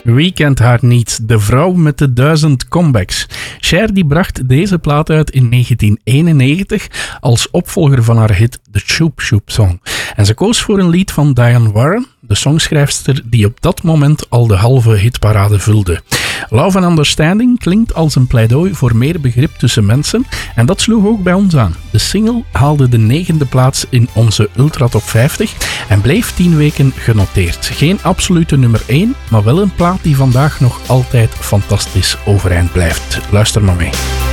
Wie kent haar niet? De vrouw met de 1000 comebacks. Cher die bracht deze plaat uit in 1991 als opvolger van haar hit The Shoop Shoop Song. En ze koos voor een lied van Diane Warren, de songschrijfster die op dat moment al de halve hitparade vulde. Love and Understanding klinkt als een pleidooi voor meer begrip tussen mensen en dat sloeg ook bij ons aan. De single haalde de 9e plaats in onze Ultra Top 50 en bleef 10 weken genoteerd. Geen absolute nummer 1, maar wel een plaat die vandaag nog altijd fantastisch overeind blijft. Luister maar mee.